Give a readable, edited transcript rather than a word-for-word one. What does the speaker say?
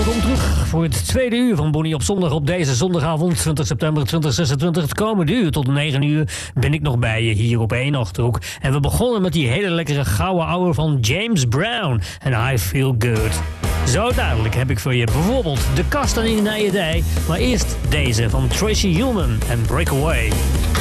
Welkom terug voor het tweede uur van Bonnie op zondag op deze zondagavond 20 september 2026. Het komende uur tot 9 uur ben ik nog bij je hier op 1 Achterhoek. En we begonnen met die hele lekkere gouden ouwe van James Brown en I Feel Good. Zo duidelijk heb ik voor je bijvoorbeeld de kast aan in Nijedij, maar eerst deze van Tracy Ullman en Breakaway.